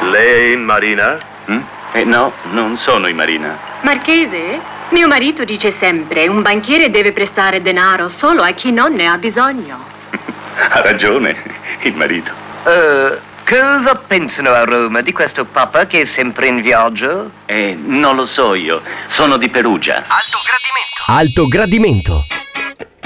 Lei è in marina? No, non sono in marina. Marchese, mio marito dice sempre: un banchiere deve prestare denaro solo a chi non ne ha bisogno. Ha ragione, il marito. Cosa pensano a Roma di questo Papa che è sempre in viaggio? Non lo so io, sono di Perugia. Alto gradimento.